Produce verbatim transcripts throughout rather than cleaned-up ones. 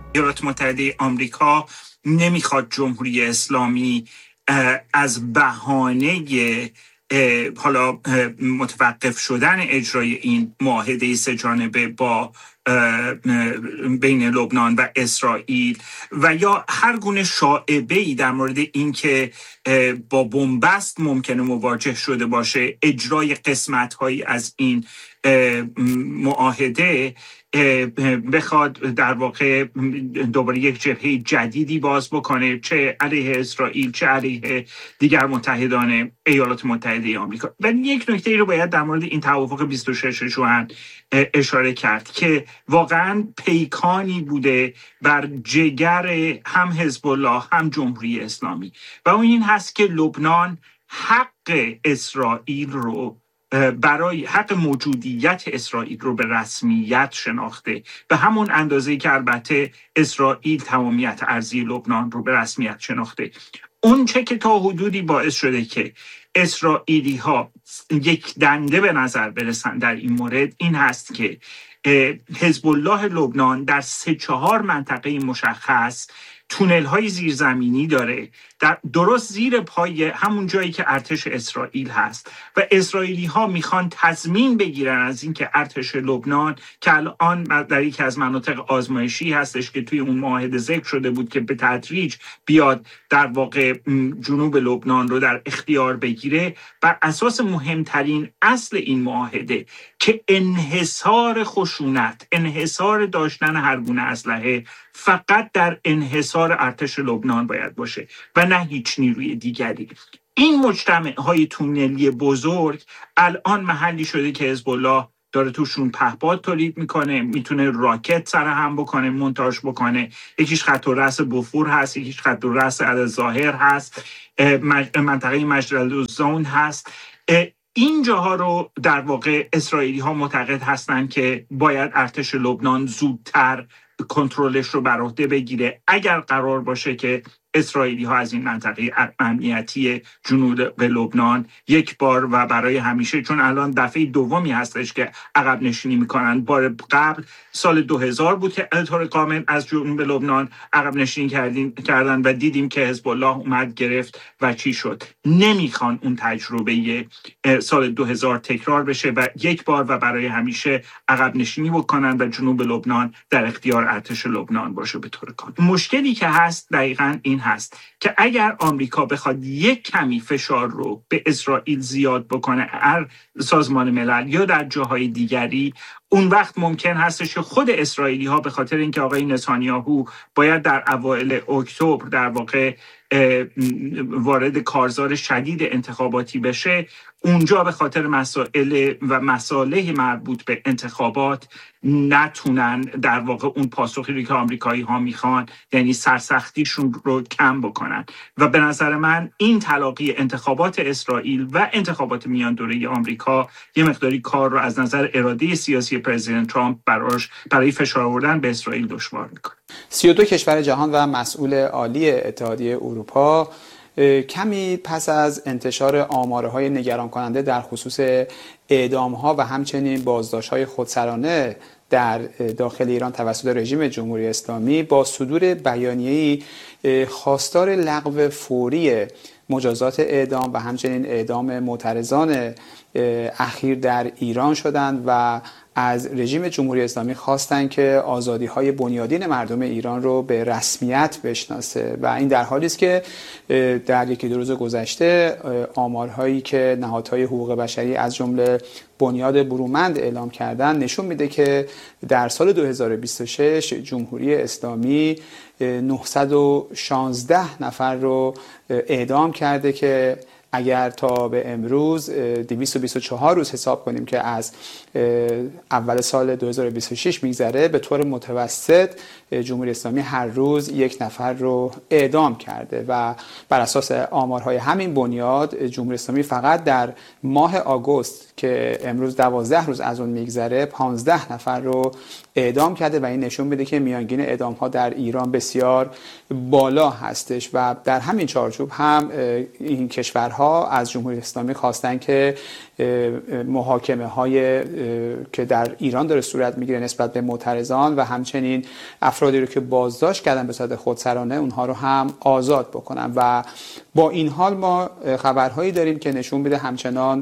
ایالات متحده آمریکا نمیخواد جمهوری اسلامی از بهانه حالا متوقف شدن اجرای این معاهده سه جانبه با بین لبنان و اسرائیل و یا هر گونه شائبه‌ای در مورد اینکه با بنبست ممکنه مواجه شده باشه اجرای قسمت‌هایی از این معاهده بخواد در واقع دوباره یک جبهه جدیدی باز بکنه، چه علیه اسرائیل چه علیه دیگر متحدان ایالات متحده آمریکا. ولی یک نکته ای رو باید در مورد این توافق بیست و شش ژوئن اشاره کرد که واقعا پیکانی بوده بر جگر هم حزب الله هم جمهوری اسلامی و اون این هست که لبنان حق اسرائیل رو برای حق موجودیت اسرائیل رو به رسمیت شناخته، به همون اندازه‌ای که البته اسرائیل تمامیت ارضی لبنان رو به رسمیت شناخته. اون چه که تا حدودی باعث شده که اسرائیلی ها یک دنده به نظر برسن در این مورد این هست که حزب الله لبنان در سه چهار منطقه مشخص تونل های زیرزمینی داره در درست زیر پای همون جایی که ارتش اسرائیل هست و اسرائیلی ها میخوان تضمین بگیرن از اینکه ارتش لبنان که الان در یکی از مناطق آزمایشی هستش که توی اون معاهده ذکر شده بود که به تدریج بیاد در واقع جنوب لبنان رو در اختیار بگیره، بر اساس مهمترین اصل این معاهده که انحصار خشونت، انحصار داشتن هر گونه اسلحه فقط در انحصار ارتش لبنان باید باشه و نه هیچ نیروی دیگری. این مجتمع‌های تونلی بزرگ الان محلی شده که حزب الله داره توشون پهپاد تولید میکنه، میتونه راکت سرهم بکنه، مونتاژ بکنه. یکیش خط الرأس بوفور هست، یکیش خط الرأس الظاهر هست، منطقه مجدل‌الزون هست. این جاها رو در واقع اسرائیلی ها معتقد هستند که باید ارتش لبنان زودتر کنترلش رو بر عهده بگیره اگر قرار باشه که اسرائیلی ها از این منطقه امنیتی جنوب لبنان یک بار و برای همیشه، چون الان دفعه دومی هستش که عقب نشینی میکنن. بار قبل سال دو هزار بود که طور کامل از جنوب لبنان عقب نشینی کردین کردن و دیدیم که حزب الله اومد گرفت و چی شد. نمیخوان اون تجربه سال دو هزار تکرار بشه و یک بار و برای همیشه عقب نشینی بکنن و جنوب لبنان در اختیار ارتش لبنان باشه به طور کامل. مشکلی که هست دقیقاً این هست که اگر آمریکا بخواد یک کمی فشار رو به اسرائیل زیاد بکنه هر سازمان ملل یا در جاهای دیگری، اون وقت ممکن هستش که خود اسرائیلی ها به خاطر اینکه آقای نتانیاهو باید در اوایل اکتبر در واقع وارد کارزار شدید انتخاباتی بشه، اونجا به خاطر مسائل و مصالح مربوط به انتخابات نتونن در واقع اون پاسخی رو که آمریکایی ها میخوان، یعنی سرسختیشون رو کم بکنن. و به نظر من این تلاقی انتخابات اسرائیل و انتخابات میان دوره آمریکا یه مقداری کار رو از نظر اراده سیاسی پرزیدنت ترامپ براش برای فشار آوردن به اسرائیل دشوار میکنه. سی و دو کشور جهان و مسئول عالی اتحادیه اروپا کمی پس از انتشار آمارهای نگران کننده در خصوص اعدام‌ها و همچنین بازداشت‌های خودسرانه در داخل ایران توسط رژیم جمهوری اسلامی با صدور بیانیه‌ای خواستار لغو فوری مجازات اعدام و همچنین اعدام معترضان اخیر در ایران شدند و از رژیم جمهوری اسلامی خواستند که آزادی‌های بنیادین مردم ایران رو به رسمیت بشناسه و این در حالی است که در یکی دو روز گذشته آمارهایی که نهادهای حقوق بشری از جمله بنیاد برومند اعلام کردن نشون میده که در سال دو هزار و بیست و شش جمهوری اسلامی نهصد و شانزده نفر رو اعدام کرده که اگر تا به امروز دویست و بیست و چهار روز حساب کنیم که از اول سال دو هزار و بیست و شش میگذره، به طور متوسط جمهوری اسلامی هر روز یک نفر رو اعدام کرده و بر اساس آمارهای همین بنیاد جمهوری اسلامی فقط در ماه آگوست که امروز دوازده روز از اون میگذره پانزده نفر رو اعدام کرده و این نشون میده که میانگین اعدام ها در ایران بسیار بالا هستش و در همین چارچوب هم این کشورها بارها از جمهوری اسلامی خواستن که محاکمه های که در ایران داره صورت میگیره نسبت به معترضان و همچنین افرادی رو که بازداشت کردن به صورت خودسرانه اونها رو هم آزاد بکنن و با این حال ما خبرهایی داریم که نشون میده همچنان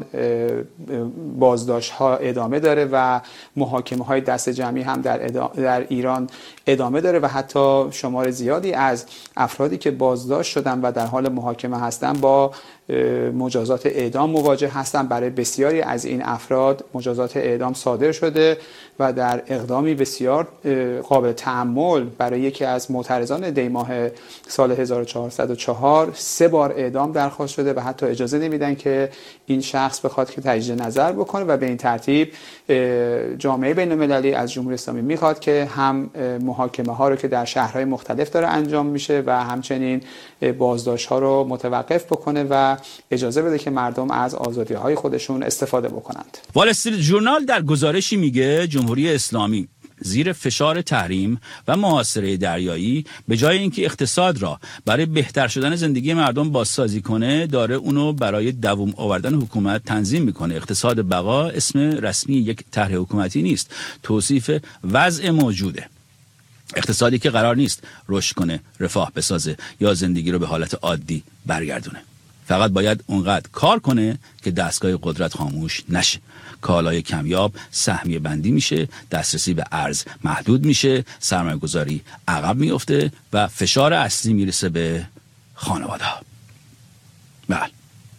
بازداشت ها ادامه داره و محاکمه های دست جمعی هم در, در ایران ادامه داره و حتی شمار زیادی از افرادی که بازداشت شدن و در حال محاکمه هستن با مجازات اعدام مواجه هستن. برای بسیاری از این افراد مجازات اعدام صادر شده و در اقدامی بسیار قابل تأمل برای یکی از معترضان دی ماه سال هزار و چهارصد و چهار سه بار اعدام درخواست شده و حتی اجازه نمیدن که این شخص بخواد که تجدید نظر بکنه و به این ترتیب جامعه بین‌المللی از جمهوری اسلامی میخواد که هم محاکمه ها رو که در شهرهای مختلف داره انجام میشه و همچنین بازداشت ها رو متوقف بکنه و اجازه بده که مردم از آزادی های خودشون استفاده بکنند. وال استریت ژورنال در گزارشی میگه جمهوری اسلامی زیر فشار تحریم و محاصره دریایی به جای اینکه اقتصاد را برای بهتر شدن زندگی مردم بازسازی کنه داره اونو برای دوام آوردن حکومت تنظیم میکنه. اقتصاد بقا اسم رسمی یک طرح حکومتی نیست، توصیف وضع موجوده. اقتصادی که قرار نیست رشد کنه، رفاه بسازه یا زندگی رو به حالت عادی برگردونه. فقط باید اونقدر کار کنه که دستگاه قدرت خاموش نشه. کالای کمیاب سهمیه بندی میشه، دسترسی به ارز محدود میشه، سرمایه گذاری عقب میفته و فشار اصلی میرسه به خانواده ها. بله.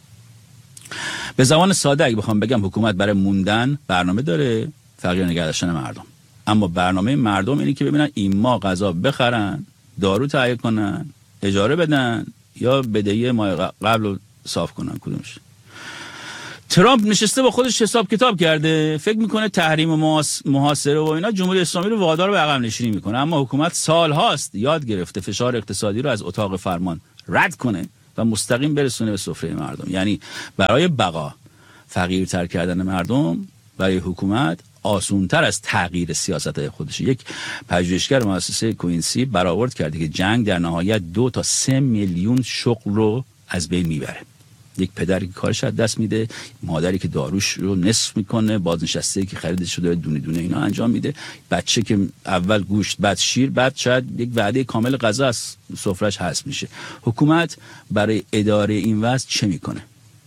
به زبان ساده اگه بخوام بگم حکومت برای موندن برنامه داره، فقیر نگه داشتن مردم. اما برنامه مردم اینه که ببینن این ماه غذا بخرن، دارو تهیه کنن، اجاره بدن یا بدهی ماه قبل رو صاف کنن. کدومش؟ ترامپ نشسته با خودش حساب کتاب کرده، فکر میکنه تحریم و محاصره و اینا جمهوری اسلامی رو وادار به عقب نشینی میکنه، اما حکومت سال هاست یاد گرفته فشار اقتصادی رو از اتاق فرمان رد کنه و مستقیم برسونه به سفره مردم. یعنی برای بقا فقیرتر کردن مردم برای حکومت آسان‌تر از تغییر سیاست‌های خودشه. یک پژوهشگر مؤسسه کوینسی برآورد کرده که جنگ در نهایت دو تا سه میلیون شغل رو از بین میبره. یک پدری که کارش از دست میده، مادری که داروش رو نصف میکنه، بازنشسته که خریدش شده دونه دونه اینا انجام میده، بچه که اول گوشت بعد شیر بعد شاید یک وعده کامل غذا از سفره‌اش حذف میشه. حکومت برای اداره این وضع چه میکنه؟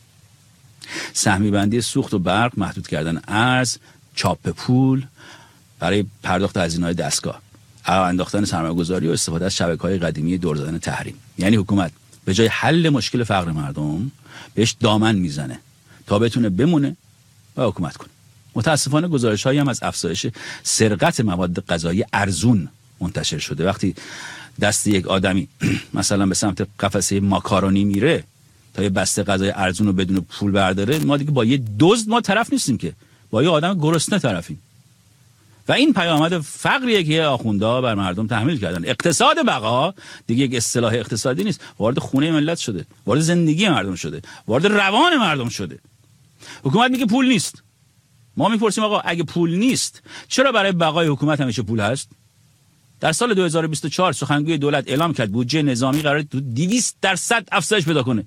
سهمی بندی سوخت و برق، محدود کردن ارز، چاپ پول برای پرداخت هزینه‌های دستگاه، انداختن سرمایه‌گذاری و استفاده از شبکه‌های قدیمی دور زدن تحریم. یعنی حکومت به جای حل مشکل فقر مردم بهش دامن میزنه تا بتونه بمونه و حکومت کنه. متاسفانه گزارش‌هایی هم از افزایش سرقت مواد غذایی ارزون منتشر شده. وقتی دست یک آدمی مثلا به سمت قفسه ماکارونی میره تا یه بسته غذای ارزون رو بدون پول برداره، ما دیگه با یه دزد ما طرف نیستیم که، با یه آدم گرسنه طرفیم. و این پیامد فقریه که آخوندها بر مردم تحمیل کردن. اقتصاد بقا دیگه یک اصطلاح اقتصادی نیست، وارد خونه ملت شده، وارد زندگی مردم شده، وارد روان مردم شده. حکومت میگه پول نیست. ما میپرسیم آقا اگه پول نیست چرا برای بقای حکومت همیشه پول هست؟ در سال دو هزار و بیست و چهار سخنگوی دولت اعلام کرد بودجه نظامی قراره دویست درصد افزایش پیدا کنه.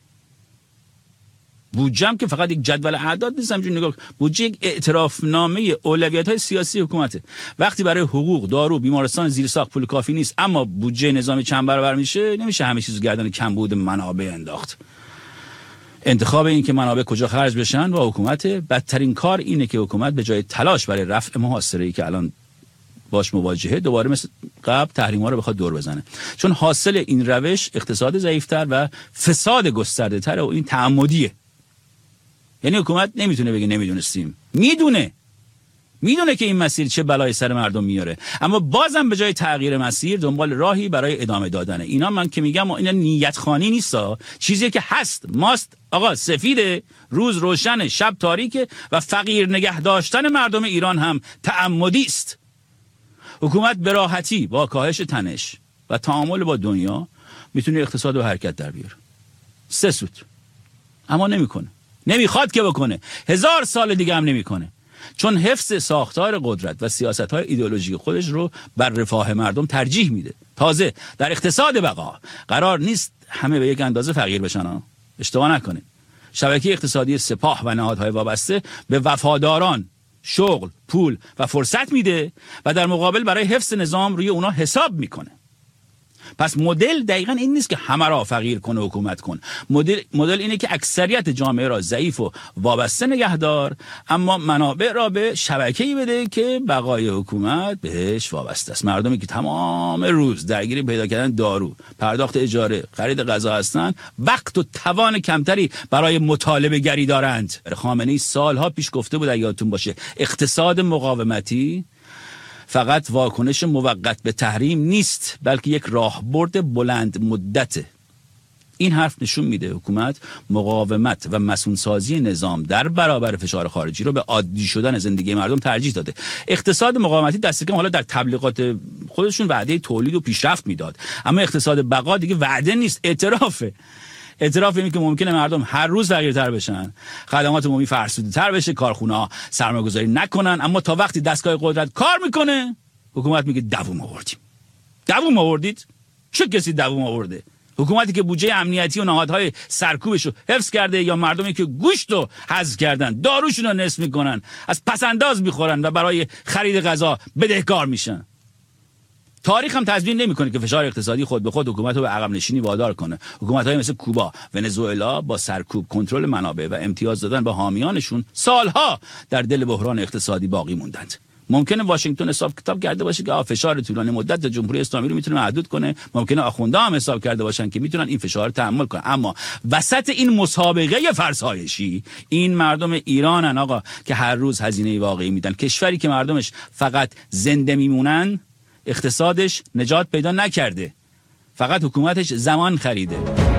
بودجه هم که فقط یک جدول اعداد نیست، همینجوری نگاه، بودجه یک اعترافنامه اولویت‌های سیاسی حکومته. وقتی برای حقوق، دارو، بیمارستان زیرساخت پول کافی نیست اما بودجه نظامی چند برابر میشه، نمیشه همه چیز گردن کمبود منابع انداخت. انتخاب این که منابع کجا خرج بشن و حکومت. بدترین کار اینه که حکومت به جای تلاش برای رفع محاصره‌ای که الان باش مواجهه، دوباره مثل قبل تحریم‌ها رو بخواد دور بزنه. چون حاصل این روش اقتصاد ضعیف‌تر و فساد گسترده‌تر و این تعمدیه. یعنی حکومت نمیتونه بگه نمیدونستیم، میدونه میدونه که این مسیر چه بلای سر مردم میاره، اما بازم به جای تغییر مسیر دنبال راهی برای ادامه دادنه. اینا من که میگم اینا نیت خانی نیستا، چیزی که هست ماست آقا، سفیده، روز روشن، شب تاریکه و فقیر نگه داشتن مردم ایران هم تعمدی است. حکومت به راحتی با کاهش تنش و تعامل با دنیا میتونه اقتصاد و حرکت در بیاره. سه سوت. اما نمیکنه، نمیخواد که بکنه، هزار سال دیگه هم نمیکنه، چون حفظ ساختار قدرت و سیاست‌های ایدئولوژیک خودش رو بر رفاه مردم ترجیح میده. تازه در اقتصاد بقا قرار نیست همه به یک اندازه فقیر بشن ها. اشتباه نکنید. شبکه اقتصادی سپاه و نهادهای وابسته به وفاداران شغل، پول و فرصت میده و در مقابل برای حفظ نظام روی اونا حساب میکنه. پس مدل دقیقاً این نیست که همه را فقیر کنه حکومت کن. مدل مدل اینه که اکثریت جامعه را ضعیف و وابسته نگهدار، اما منابع را به شبکه‌ای بده که بقای حکومت بهش وابسته است. مردمی که تمام روز درگیر پیدا کردن دارو، پرداخت اجاره، خرید غذا هستند، وقت و توان کمتری برای مطالبه گری دارند. خامنه‌ای سالها پیش گفته بود، اگه یادتون باشه، اقتصاد مقاومتی فقط واکنش موقت به تحریم نیست، بلکه یک راهبرد بلند مدته. این حرف نشون میده حکومت مقاومت و مسئولسازی نظام در برابر فشار خارجی رو به عادی شدن زندگی مردم ترجیح داده. اقتصاد مقاومتی دست کم حالا در تبلیغات خودشون وعده تولید و پیشرفت میداد، اما اقتصاد بقا دیگه وعده نیست، اعترافه. اعتراف اینه که ممکنه مردم هر روز فقیرتر بشن، خدمات عمومی فرسوده‌تر بشه، کارخونه‌ها سرمایه‌گذاری نکنن، اما تا وقتی دستگاه قدرت کار میکنه حکومت میگه دووم آوردیم. دووم آوردید؟ چه کسی دووم آورده؟ حکومتی که بودجه امنیتی و نهادهای سرکوبش رو حفظ کرده، یا مردمی که گوشت رو حذف کردن، داروشون رو نصف میکنن، از پسنداز میخورن و برای خرید غذا بدهکار میشن. تاریخ هم تضمین نمیکنه که فشار اقتصادی خود به خود حکومت رو به عقب نشینی وادار کنه. حکومت‌های مثل کوبا، ونزوئلا با سرکوب، کنترل منابع و امتیاز دادن به حامیانشون سالها در دل بحران اقتصادی باقی موندند. ممکنه واشنگتن حساب کتاب کرده باشه که فشار طولانی مدت جمهوری اسلامی رو میتونه محدود کنه، ممکنه آخوندا هم حساب کرده باشن که میتونن این فشار رو تحمل کنن، اما وسط این مسابقه فرسایشی این مردم ایرانن آقا که هر روز هزینه واقعی میدن. کشوری که مردمش فقط زنده میمونن، اقتصادش نجات پیدا نکرده، فقط حکومتش زمان خریده.